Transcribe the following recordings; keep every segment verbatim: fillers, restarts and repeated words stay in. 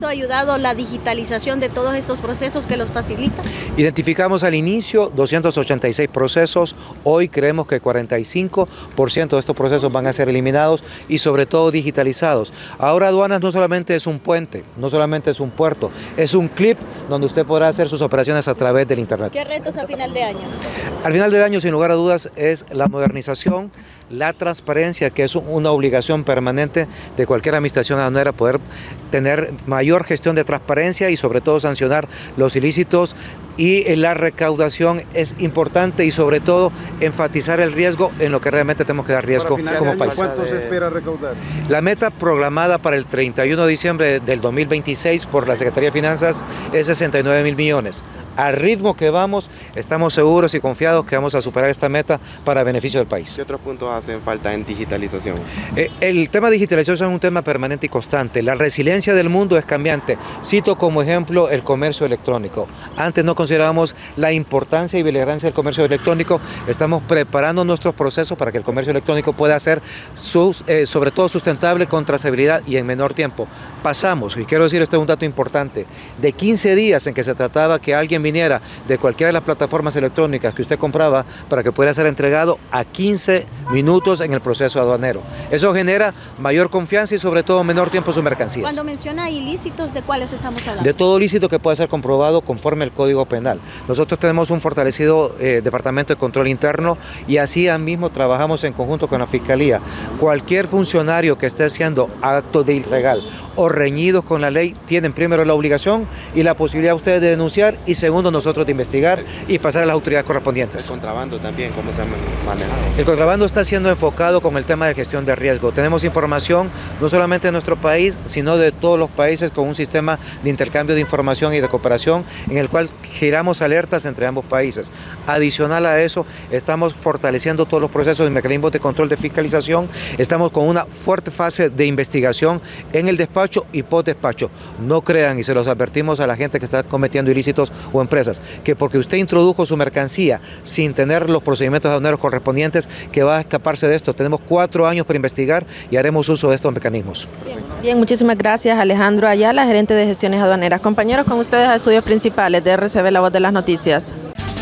¿Ha ayudado la digitalización de todos estos procesos que los facilita? Identificamos al inicio doscientos ochenta y seis procesos, hoy creemos que cuarenta y cinco por ciento de estos procesos van a ser eliminados y sobre todo digitalizados. Ahora aduanas no solamente es un puente, no solamente es un puerto, es un clip donde usted podrá hacer sus operaciones a través del internet. ¿Qué retos a final de año? Al final del año, sin lugar a dudas, es la modernización, la transparencia, que es una obligación permanente de cualquier administración aduanera, poder tener mayor gestión de transparencia y sobre todo sancionar los ilícitos, y la recaudación es importante y sobre todo enfatizar el riesgo en lo que realmente tenemos que dar riesgo como país. ¿Cuánto se espera recaudar? La meta programada para el treinta y uno de diciembre del dos mil veintiséis por la Secretaría de Finanzas es sesenta y nueve mil millones. Al ritmo que vamos, estamos seguros y confiados que vamos a superar esta meta para beneficio del país. ¿Qué otros puntos hacen falta en digitalización? Eh, el tema de digitalización es un tema permanente y constante. La resiliencia del mundo es cambiante. Cito como ejemplo el comercio electrónico. Antes no considerábamos la importancia y beligerancia del comercio electrónico. Estamos preparando nuestros procesos para que el comercio electrónico pueda ser sus, eh, sobre todo sustentable, con trazabilidad y en menor tiempo. Pasamos, y quiero decir, este es un dato importante, de quince días en que se trataba que alguien viniera de cualquiera de las plataformas electrónicas que usted compraba para que pudiera ser entregado, a quince minutos en el proceso aduanero. Eso genera mayor confianza y sobre todo menor tiempo en sus mercancías. Cuando menciona ilícitos, ¿de cuáles estamos hablando? De todo ilícito que pueda ser comprobado conforme al Código Penal. Nosotros tenemos un fortalecido eh, Departamento de Control Interno y así mismo trabajamos en conjunto con la Fiscalía. Cualquier funcionario que esté haciendo actos de ilegal o reñidos con la ley, tienen primero la obligación y la posibilidad ustedes de denunciar y segundo nosotros de investigar y pasar a las autoridades correspondientes. El contrabando también, ¿cómo se ha manejado? El contrabando está siendo enfocado con el tema de gestión de riesgo. Tenemos información no solamente de nuestro país, sino de todos los países, con un sistema de intercambio de información y de cooperación en el cual giramos alertas entre ambos países. Adicional a eso, estamos fortaleciendo todos los procesos y mecanismos de control de fiscalización. Estamos con una fuerte fase de investigación en el despacho y post despacho. No crean, y se los advertimos a la gente que está cometiendo ilícitos o empresas, que porque usted introdujo su mercancía sin tener los procedimientos aduaneros correspondientes, que va a escaparse de esto. Tenemos cuatro años para investigar y haremos uso de estos mecanismos. Bien, Bien, muchísimas gracias, Alejandro Ayala, gerente de gestiones aduaneras. Compañeros, con ustedes a Estudios Principales de R C B, La Voz de las Noticias.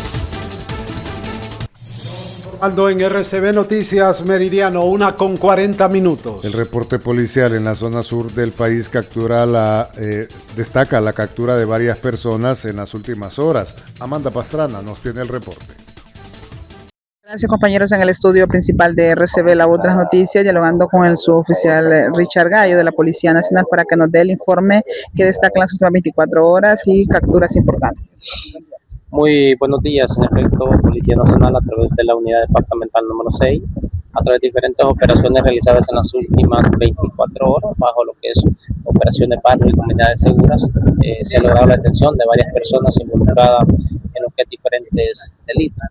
En R C B Noticias Meridiano, una con cuarenta minutos. El reporte policial en la zona sur del país captura la, eh, destaca la captura de varias personas en las últimas horas. Amanda Pastrana nos tiene el reporte. Gracias, compañeros, en el estudio principal de R C B, La Voz de las Noticias, dialogando con el suboficial Richard Gallo de la Policía Nacional para que nos dé el informe que destaca en las últimas veinticuatro horas y capturas importantes. Muy buenos días. En efecto, Policía Nacional, a través de la unidad departamental número seis, a través de diferentes operaciones realizadas en las últimas veinticuatro horas, bajo lo que es operaciones barrio y comunidades seguras, eh, se ha logrado la detención de varias personas involucradas en lo que es diferentes delitos.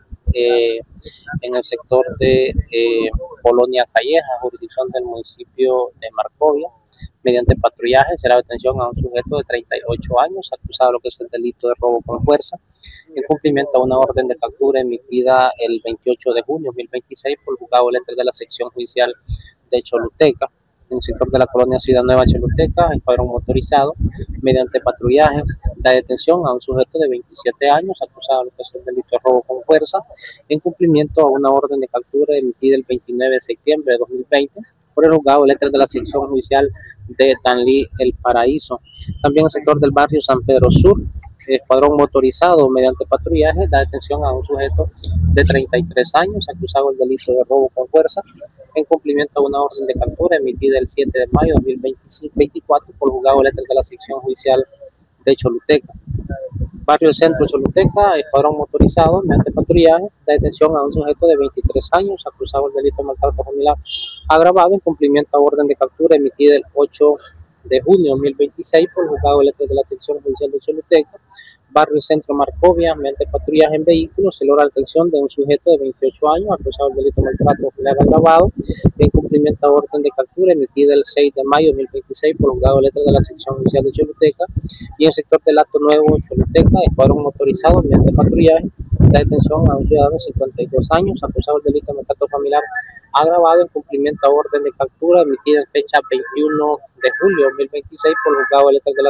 Eh, en el sector de eh, Colonia Calleja, jurisdicción del municipio de Marcovia, mediante patrullaje se da detención a un sujeto de treinta y ocho años acusado de lo que es el delito de robo con fuerza, en cumplimiento a una orden de captura emitida el veintiocho de junio de dos mil veintiséis por el juzgado de letras de la sección judicial de Choluteca, en el sector de la colonia Ciudad Nueva Choluteca, en escuadrón motorizado, mediante patrullaje, da detención a un sujeto de veintisiete años acusado de lo que es el delito de robo con fuerza, en cumplimiento a una orden de captura emitida el veintinueve de septiembre de dos mil veinte por el juzgado de letras de la sección judicial de Danlí El Paraíso. También en el sector del barrio San Pedro Sur, escuadrón motorizado mediante patrullaje da detención a un sujeto de treinta y tres años acusado del delito de robo con fuerza, en cumplimiento a una orden de captura emitida el siete de mayo de dos mil veinticuatro por el juzgado de letras de la sección judicial de Choluteca. Barrio Centro Choluteca, escuadrón motorizado mediante patrullaje da detención a un sujeto de veintitrés años acusado del delito de maltrato familiar agravado, en cumplimiento a orden de captura emitida el ocho de junio de dos mil veintiséis por el juzgado de letras de la sección judicial de Choluteca. Barrio Centro Marcovia, mediante patrullaje en vehículos, se logra la detención de un sujeto de veintiocho años acusado del delito de maltrato familiar agravado, en cumplimiento a orden de captura emitida el seis de mayo de dos mil veintiséis por el juzgado de letras de la sección judicial de Choluteca. Y en el sector del Alto Nuevo Choluteca, escuadrón motorizado mediante patrullaje da detención a un ciudadano de cincuenta y dos años acusado del delito de maltrato familiar agravado en cumplimiento a orden de captura emitida en fecha veintiuno de julio de dos mil veintiséis por el juzgado electoral de la